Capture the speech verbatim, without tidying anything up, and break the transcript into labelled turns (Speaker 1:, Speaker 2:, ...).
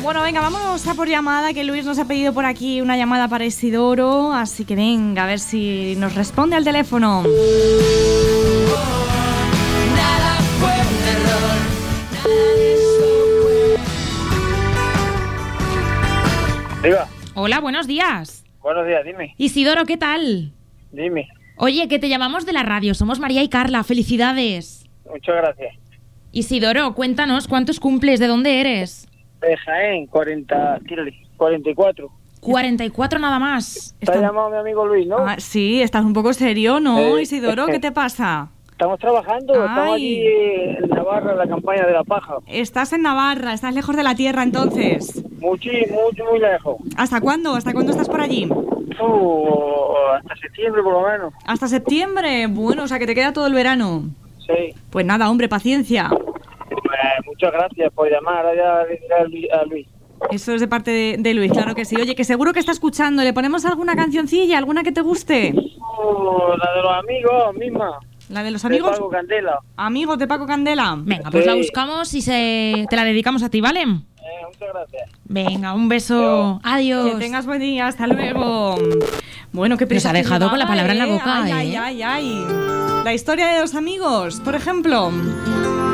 Speaker 1: Bueno, venga, vámonos a por llamada, que Luis nos ha pedido por aquí una llamada para Isidoro, así que venga, a ver si nos responde al teléfono.
Speaker 2: Nada fue un error, nada de eso fue.
Speaker 3: Diga.
Speaker 1: Hola, buenos días.
Speaker 3: Buenos días, dime.
Speaker 1: Isidoro, ¿qué tal?
Speaker 3: Dime.
Speaker 1: Oye, que te llamamos de la radio, somos María y Carla, felicidades.
Speaker 3: Muchas gracias.
Speaker 1: Isidoro, cuéntanos, ¿cuántos cumples? ¿De dónde eres?
Speaker 3: De Jaén, cuarenta, tírale, cuarenta y cuatro.
Speaker 1: cuarenta y cuatro nada más.
Speaker 3: Te ha
Speaker 1: Está-
Speaker 3: llamado mi amigo Luis, ¿no?
Speaker 1: Ah, sí, estás un poco serio, ¿no,
Speaker 3: Eh,
Speaker 1: Isidoro? ¿Qué te pasa?
Speaker 3: Estamos trabajando, estamos
Speaker 1: Ay.
Speaker 3: aquí en Navarra en la campaña de la paja.
Speaker 1: Estás en Navarra, estás lejos de la tierra entonces.
Speaker 3: Mucho, mucho, muy lejos.
Speaker 1: ¿Hasta cuándo? ¿Hasta cuándo estás por allí?
Speaker 3: Uh, hasta septiembre por lo menos.
Speaker 1: Hasta septiembre. Bueno, o sea que te queda todo el verano.
Speaker 3: Sí.
Speaker 1: Pues nada, hombre, paciencia.
Speaker 3: Pues, muchas gracias por llamar. Ahora ya le diré a Luis- a Luis.
Speaker 1: Eso es de parte de, de Luis, claro que sí. Oye, que seguro que está escuchando. ¿Le ponemos alguna cancioncilla, alguna que te guste?
Speaker 3: Uh, la de los amigos misma.
Speaker 1: ¿La de los
Speaker 3: De
Speaker 1: amigos?
Speaker 3: Paco Candela.
Speaker 1: Amigos de Paco Candela. Venga, pues
Speaker 3: Sí.
Speaker 1: la buscamos y se te la dedicamos a ti, ¿vale?
Speaker 3: Eh, muchas gracias.
Speaker 1: Venga, un beso. Adiós. Que tengas buen día. Hasta luego. Bueno, qué
Speaker 4: Nos ha dejado con la palabra en la boca,
Speaker 1: Ay,
Speaker 4: ¿eh?
Speaker 1: ay, ay, ay. La historia de los amigos, por ejemplo.